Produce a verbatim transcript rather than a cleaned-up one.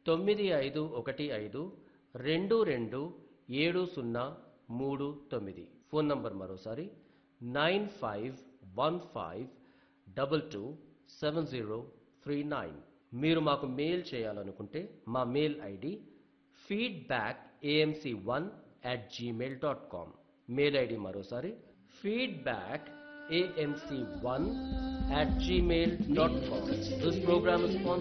తొమ్మిది ఐదు ఒకటి ఐదు రెండు రెండు ఏడు సున్నా మూడు తొమ్మిది. ఫోన్ నంబర్ మరోసారి nine five one five two two seven zero three nine. మీరు మాకు మెయిల్ చేయాలనుకుంటే మా mail ID feedback AMC one at Gmail dot com. Mail ID మరోసారి feedback AMC one at gmail dot com. This program is sponsored